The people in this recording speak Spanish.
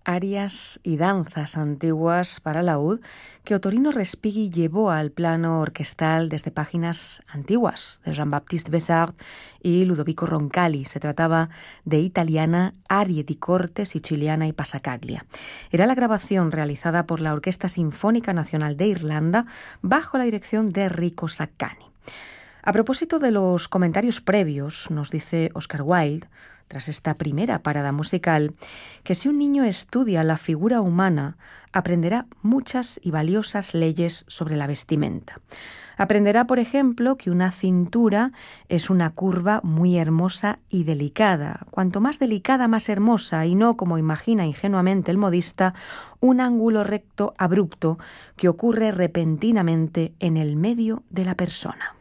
arias y danzas antiguas para laúd que Ottorino Respighi llevó al plano orquestal desde páginas antiguas de Jean-Baptiste Besart y Ludovico Roncalli. Se trataba de Italiana, Arie di corte, Siciliana y Passacaglia. Era la grabación realizada por la Orquesta Sinfónica Nacional de Irlanda bajo la dirección de Enrico Saccani. A propósito de los comentarios previos, nos dice Oscar Wilde, tras esta primera parada musical, que si un niño estudia la figura humana, aprenderá muchas y valiosas leyes sobre la vestimenta. Aprenderá, por ejemplo, que una cintura es una curva muy hermosa y delicada. Cuanto más delicada, más hermosa, y no, como imagina ingenuamente el modista, un ángulo recto abrupto que ocurre repentinamente en el medio de la persona.